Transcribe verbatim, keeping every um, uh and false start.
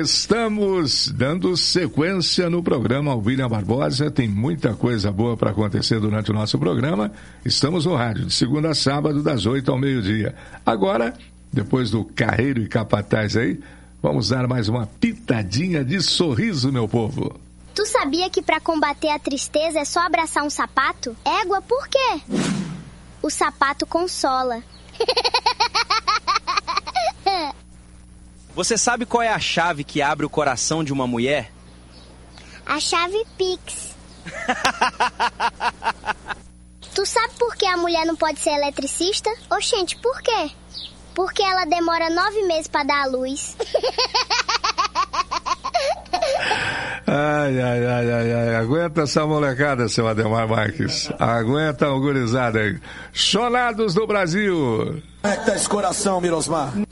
Estamos dando sequência no programa William Barbosa. Tem muita coisa boa para acontecer durante o nosso programa. Estamos no rádio, de segunda a sábado, das oito ao meio-dia. Agora, depois do Carreiro e Capataz aí, vamos dar mais uma pitadinha de sorriso, meu povo. Tu sabia que para combater a tristeza é só abraçar um sapato? Égua, por quê? O sapato consola. Você sabe qual é a chave que abre o coração de uma mulher? A chave Pix. Tu sabe por que a mulher não pode ser eletricista? Oxente, por quê? Porque ela demora nove meses pra dar a luz. Ai, ai, ai, ai, ai. Aguenta essa molecada, seu Ademar Marques. Aguenta, gurizada. Chonados do Brasil. Como é que tá esse coração, Mirosmar?